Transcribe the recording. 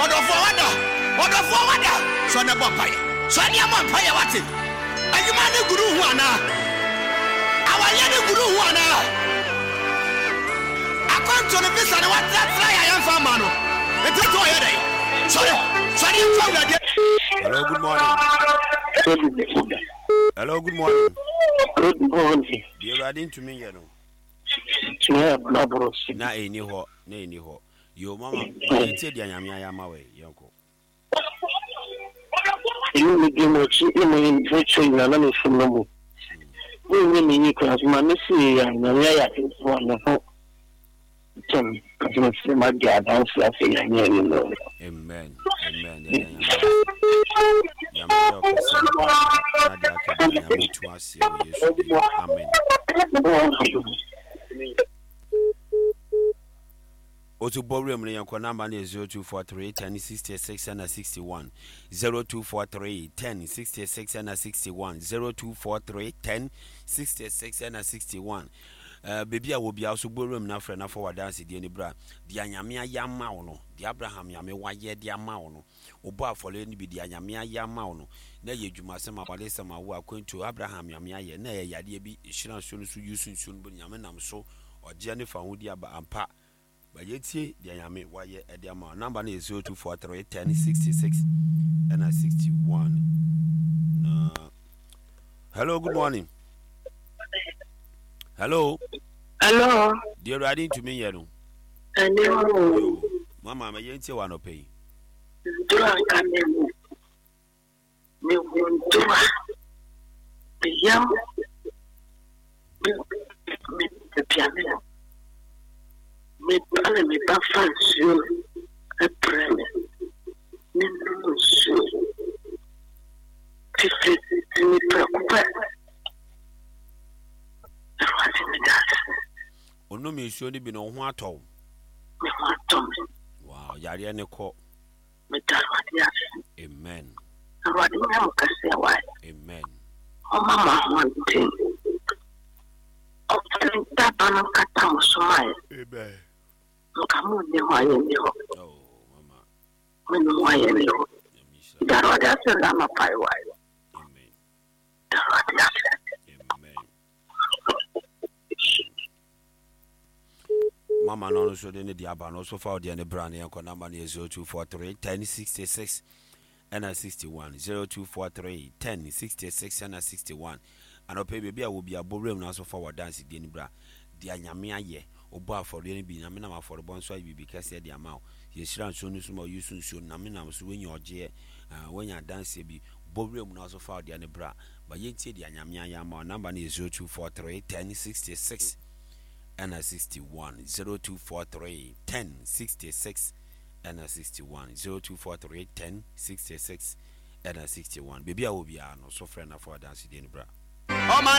wada so na bompaye so ne bompaye wate ayuma ne guru hu ana awaya ne guru hu ana akonto ne bisa ne watra tra ya yamfa ma no eteto oye dai sorry hello good morning. Hello, good morning. Good morning. You are in to me, you know. Yeah, no, bro. Na any ho. Your mama, I said, I am away, Yonko. You will give me in virtually another from the moon. We will need to have my missy and I think one of them. My dad, I'm laughing and you know. Amen. Otu Borium Yanko number is 0243 1066 and 61 0243 1066 and 61 0243 1066 and 61 baby I will be also Borium na friend for dance the bra the anyamia yama ono the Abraham yame waye the amount oba for any be the anyamia yama ono na ye dwuma sema pale sema wo akwantu Abraham yame aye na ye yade bi hira so no so yusu so no nyame nam so oje ne fa hodi aba ampa Bayetie the Yami why at the amount number is 0243 1066 and 61. Hello, good morning. Hello. Dear riding to me, Yano. Hello. Mamma, my ain't one to pay. Me pale me ba fancio e preme me non so ti mi preoccupa Ono me so ni bi no ho atọ me ho atọ wow yare ne ko me tarwadia amen tarwadia mo kase wa amen o mama ho ntin o tenta bana kata mo so mai amen Kamu ni waye ni ho. Oh, mama. Mimi waye ni ho. Darwadia senda mapai waye. Amen. Darwadia. Amen. Mama no so de ne dia ba no so fa de ne brand yanko number 0243 1066 and 61 0243 1066 and 61 and pay baby I will be a borem na so for dance de ni bra de anyame aye oba for any be na me na for bonso bi because the amount ye shira nso no so ma yusu nso na me na so wenye oje wenye dance bi borem na so for de ne bra ba ye tie de anyame aye ama number is 0243 1066 and 61 0243 1066 and 61 0243 1066 and 61 baby I will be no so friend for dance de ni bra